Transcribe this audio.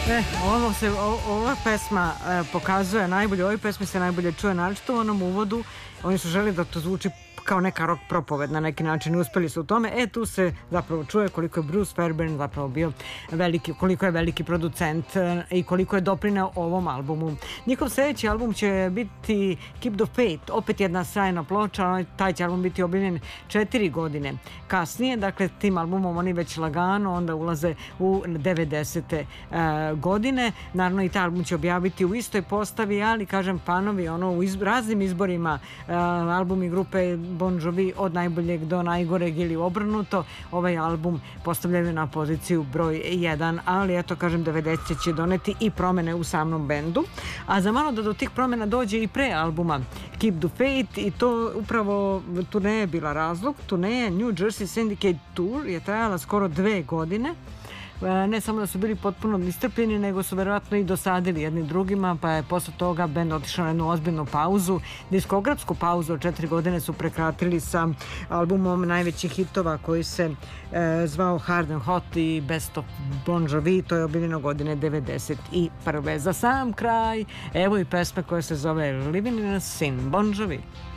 Ova pesma pokazuje najbolje, ovoj pesmi se najbolje čuje, naročito u onom uvodu. Oni su želi da to zvuči kao neka rock propoved na neki način i uspeli su u tome. Tu se zapravo čuje koliko je Bruce Fairbairn zapravo bio veliki, koliko je veliki producent i koliko je doprineo ovom albumu. Njihov sljedeći album će biti Keep the Faith, opet jedna sjajna ploča, taj će album biti objavljen 4 godine kasnije, dakle tim albumom oni već lagano onda ulaze u 90. godine. Naravno i taj album će objaviti u istoj postavi, ali kažem fanovi u raznim izborima albumi grupe Bon Jovi od najboljeg do najgoreg ili obrnuto, ovaj album postavljaju na poziciju broj 1, ali eto kažem 90 će doneti i promene u samom bendu, a za malo da do tih promena dođe i pre albuma Keep the Faith, i to upravo turneja je bila razlog. Turneja New Jersey Syndicate Tour je trajala skoro 2 godine. Ne samo da su bili potpuno istrpljeni, nego su verovatno i dosadili jedni drugima, pa je posle toga bend otišao na jednu ozbiljnu pauzu. Diskografsku pauzu od 4 godine su prekratili sa albumom najvećih hitova koji se zvao Hard and Hot i Best of Bon Jovi. To je objavljeno godine 91. Za sam kraj, evo i pesma koja se zove Living in a Sin, Bon Jovi.